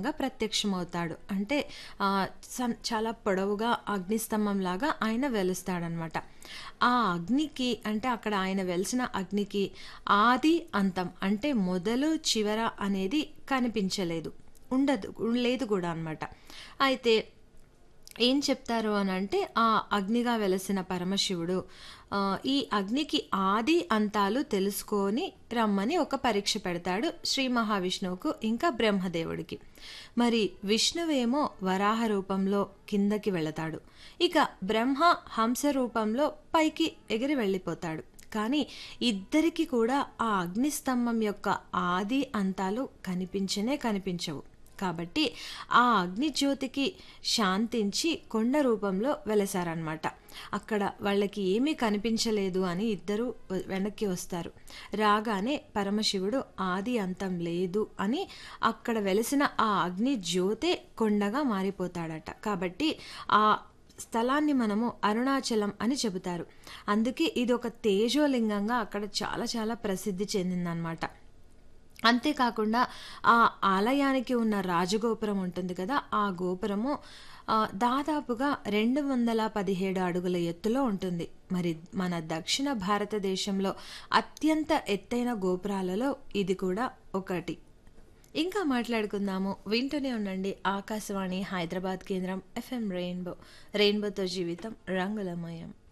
రూపంగా ప్రత్యక్షమవుతాడు. అంటే చాలా పొడవుగా అగ్నిస్తంభంలాగా ఆయన వెలుస్తాడనమాట. ఆ అగ్నికి అంటే అక్కడ ఆయన వెలిసిన అగ్నికి ఆది అంతం అంటే మొదలు చివర అనేది కనిపించలేదు. ఉండదు లేదు కూడా అనమాట. అయితే ఏం చెప్తారు అనంటే, ఆ అగ్నిగా వెలసిన పరమశివుడు ఈ అగ్నికి ఆది అంతాలు తెలుసుకొని రమ్మని ఒక పరీక్ష పెడతాడు శ్రీ మహావిష్ణువుకు, ఇంకా బ్రహ్మదేవుడికి. మరి విష్ణువేమో వరాహ రూపంలో కిందకి వెళతాడు. ఇక బ్రహ్మ హంస రూపంలో పైకి ఎగిరి వెళ్ళిపోతాడు. కానీ ఇద్దరికి కూడా ఆ అగ్నిస్తంభం యొక్క ఆది అంతాలు కనిపించనే కనిపించవు. కాబట్టి ఆ అగ్నిజ్యోతికి శాంతించి కొండ రూపంలో వెలసారనమాట. అక్కడ వాళ్ళకి ఏమీ కనిపించలేదు అని ఇద్దరు వెనక్కి వస్తారు. రాగానే పరమశివుడు ఆది అంతం లేదు అని అక్కడ వెలిసిన ఆ అగ్ని జ్యోతే కొండగా మారిపోతాడట. కాబట్టి ఆ స్థలాన్ని మనము అరుణాచలం అని చెబుతారు. అందుకే ఇది ఒక తేజోలింగంగా అక్కడ చాలా చాలా ప్రసిద్ధి చెందిందనమాట. అంతేకాకుండా ఆ ఆలయానికి ఉన్న రాజగోపురం ఉంటుంది కదా, ఆ గోపురము దాదాపుగా 217 అడుగుల ఎత్తులో ఉంటుంది. మరి మన దక్షిణ భారతదేశంలో అత్యంత ఎత్తైన గోపురాలలో ఇది కూడా ఒకటి. ఇంకా మాట్లాడుకుందాము. వింటూనే ఉండండి ఆకాశవాణి హైదరాబాద్ కేంద్రం FM రెయిన్బో. రెయిన్బోతో జీవితం రంగులమయం.